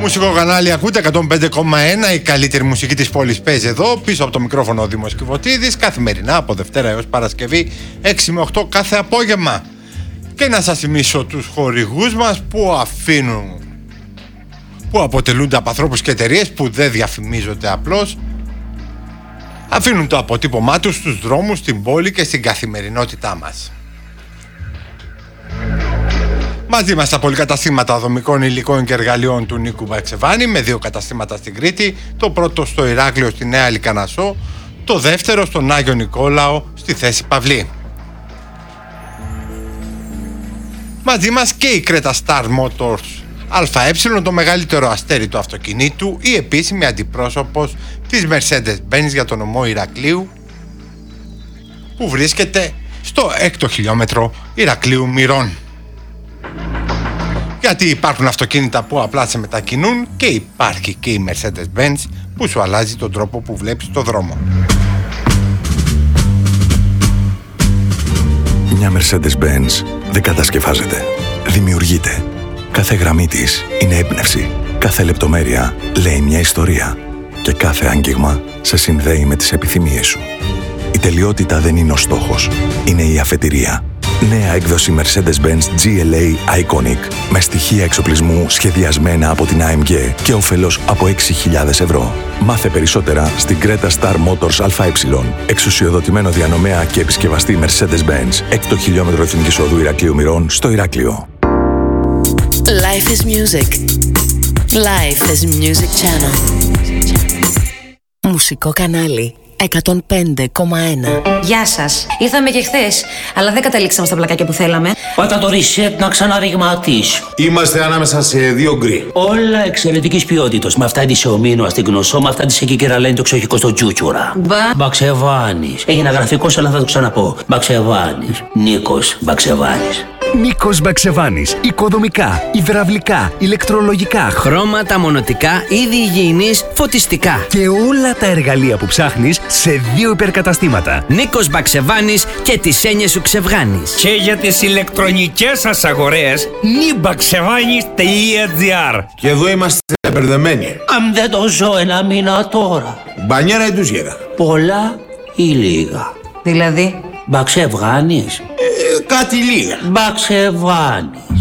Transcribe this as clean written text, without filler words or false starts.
Μουσικό κανάλι ακούτε 105,1. Η καλύτερη μουσική της πόλης παίζει εδώ. Πίσω από το μικρόφωνο ο Δήμος Κιβωτίδης. Καθημερινά από Δευτέρα έως Παρασκευή 6 με 8 κάθε απόγευμα. Και να σας θυμίσω τους χορηγούς μας που αποτελούνται από ανθρώπους και εταιρείες που δεν διαφημίζονται απλώς. Αφήνουν το αποτύπωμά τους στους δρόμους, στην πόλη και στην καθημερινότητά μας. Μαζί μας τα πολυκαταστήματα δομικών υλικών και εργαλείων του Νίκου Μπαξεβάνη, με 2 καταστήματα στην Κρήτη, το πρώτο στο Ηράκλειο στη Νέα Λυκανασσό, το δεύτερο στον Άγιο Νικόλαο στη Θέση Παυλή. Μαζί μας και η Creta Star Motors ΑΕ, το μεγαλύτερο αστέρι του αυτοκινήτου, η επίσημη αντιπρόσωπος της Mercedes-Benz για τον νομό Ηρακλείου, που βρίσκεται στο 6ο χιλιόμετρο Ηρακλείου Μυρών. Γιατί υπάρχουν αυτοκίνητα που απλά σε μετακινούν και υπάρχει και η Mercedes-Benz που σου αλλάζει τον τρόπο που βλέπεις το δρόμο. Μια Mercedes-Benz δεν κατασκευάζεται, δημιουργείται. Κάθε γραμμή της είναι έμπνευση. Κάθε λεπτομέρεια λέει μια ιστορία. Και κάθε άγγιγμα σε συνδέει με τις επιθυμίες σου. Η τελειότητα δεν είναι ο στόχος, είναι η αφετηρία. Νέα έκδοση Mercedes-Benz GLA Iconic με στοιχεία εξοπλισμού σχεδιασμένα από την AMG και όφελος από 6.000 ευρώ. Μάθε περισσότερα στην Creta Star Motors ΑΕ, εξουσιοδοτημένο διανομέα και επισκευαστή Mercedes-Benz, 6ο χιλιόμετρο Εθνικής Οδού Ηρακλείου Μυρών στο Ηράκλειο. Life is music. Life is music channel. Μουσικό κανάλι 105,1. Γεια σας. Ήρθαμε και χθες, αλλά δεν καταλήξαμε στα πλακάκια που θέλαμε. Πάτα το reset να ξαναρρηγματίσει. Είμαστε ανάμεσα σε 2 γκρι. Όλα εξαιρετικής ποιότητας. Με αυτά τη ομίνο στην γνωσό, με αυτά τη εκεί και λένε το ξοχικό στο τσούτσουρα. Μπαξεβάνης. Έγινε γραφικός, αλλά θα το ξαναπώ. Μπαξεβάνης. Νίκος Μπαξεβάνης. Νίκος Μπαξεβάνης. Οικοδομικά, υδραυλικά, ηλεκτρολογικά, χρώματα, μονοτικά, είδη υγιεινής, φωτιστικά. Και όλα τα εργαλεία που ψάχνεις σε 2 υπερκαταστήματα. Νίκος Μπαξεβάνης και τις έννοιες σου ξεβγάνεις. Και για τις ηλεκτρονικές σας αγορές, nibaksevani's.gr. Και εδώ είμαστε μπερδεμένοι. Αν δεν το ζω 1 μήνα τώρα. Μπανιέρα ή ντουζιέρα. Πολλά ή λίγα. Δηλαδή? Μπαξεβάνης. Κάτι λίγα. Μπαξεβάνη.